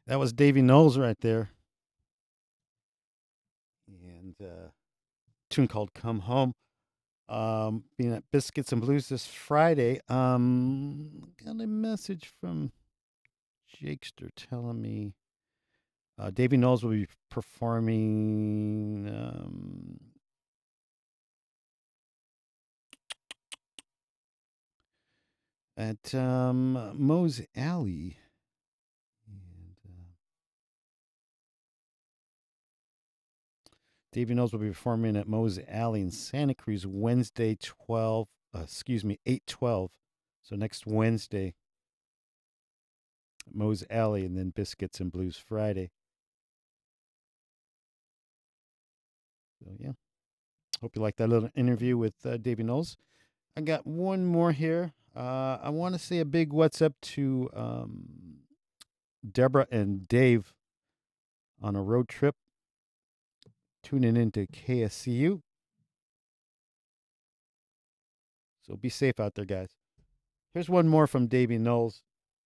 That was Davy Knowles right there. And tune called Come Home. Being at Biscuits and Blues this Friday. Got a message from Jakester telling me Davy Knowles will be performing at Moe's Alley. And Davy Knowles will be performing at Moe's Alley in Santa Cruz Wednesday 8/12. So next Wednesday, Moe's Alley, and then Biscuits and Blues Friday. So yeah, hope you like that little interview with Davy Knowles. I got one more here. I want to say a big what's up to Deborah and Dave on a road trip, tuning into KSCU. So be safe out there, guys. Here's one more from Davy Knowles.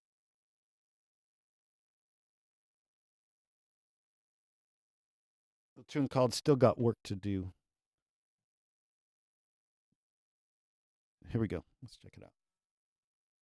A tune called Still Got Work to Do. Here we go. Let's check it out.